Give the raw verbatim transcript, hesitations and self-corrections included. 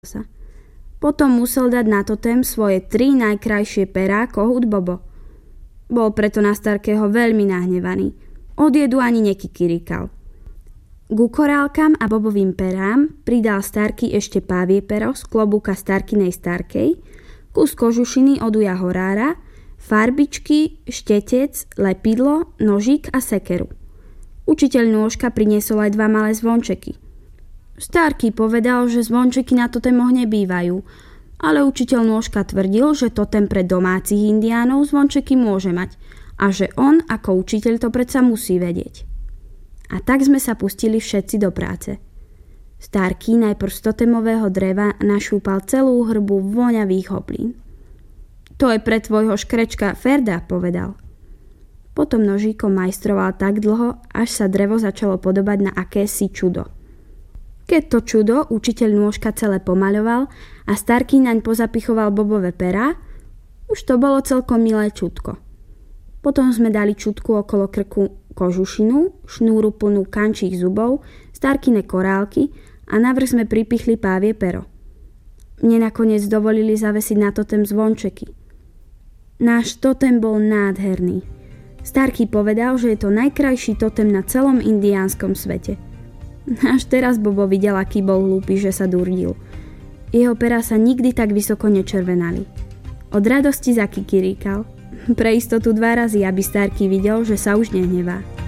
sa. Potom musel dať na totem svoje tri najkrajšie perá kohút Bobo. Bol preto na Starkého veľmi nahnevaný. Od jedu ani nekikiríkal. Ku korálkam a Bobovým perám pridal Starky ešte pávie pero z klobúka Starkinej Starkej, kus kožušiny od uja horára, farbičky, štetec, lepidlo, nožík a sekeru. Učiteľ nôžka priniesol aj dva malé zvončeky. Starky povedal, že zvončeky na totemoch nebývajú, ale učiteľ nôžka tvrdil, že totem pre domácich indiánov zvončeky môže mať a že on ako učiteľ to predsa musí vedieť. A tak sme sa pustili všetci do práce. Starky najprv z totemového dreva našúpal celú hrbu voňavých hoblín. To je pre tvojho škrečka Ferda, povedal. Potom nožíkom majstroval tak dlho, až sa drevo začalo podobať na akési čudo. Keď to čudo učiteľ nôžka celé pomaľoval a Starky naň pozapichoval Bobové perá, už to bolo celkom milé čudko. Potom sme dali čudku okolo krku kožušinu, šnúru plnú kančích zubov, Starkine korálky a navrch sme pripichli pávie pero. Mne nakoniec dovolili zavesiť na totem zvončeky. Náš totem bol nádherný. Starky povedal, že je to najkrajší totem na celom indiánskom svete. Až teraz Bobo videl, aký bol hlúpy, že sa durdil. Jeho perá sa nikdy tak vysoko nečervenali. Od radosti zakikiríkal. Pre istotu dva razy, aby Starky videl, že sa už nehnevá.